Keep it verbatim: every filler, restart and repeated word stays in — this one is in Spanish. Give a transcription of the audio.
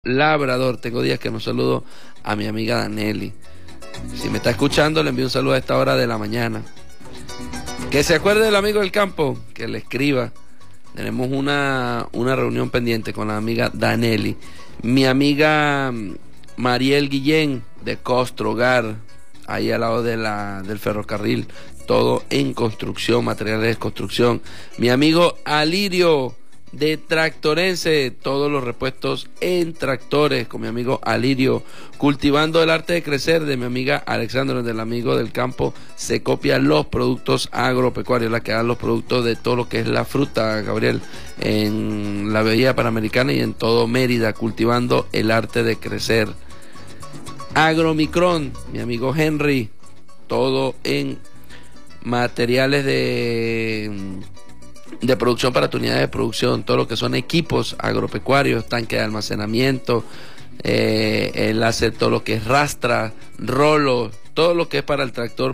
Labrador. Tengo días que no saludo a mi amiga Danelli. Si me está escuchando, le envío un saludo a esta hora de la mañana. Que se acuerde del amigo del campo, que le escriba. Tenemos una, una reunión pendiente con la amiga Danelli. Mi amiga Mariel Guillén de Costrogar, ahí al lado de la, del ferrocarril, todo en construcción, materiales de construcción. Mi amigo Alirio de Tractorense, todos los repuestos en tractores, con mi amigo Alirio. Cultivando el arte de crecer, de mi amiga Alexandra, del amigo del campo. Se copian los productos agropecuarios, la que dan los productos de todo lo que es la fruta, Gabriel, en la Bahía Panamericana y en todo Mérida. Cultivando el arte de crecer. Agromicron, mi amigo Henry, todo en materiales de de producción para tu unidad de producción, todo lo que son equipos agropecuarios, tanque de almacenamiento, eh, él hace todo lo que es rastra, rolo, todo lo que es para el tractor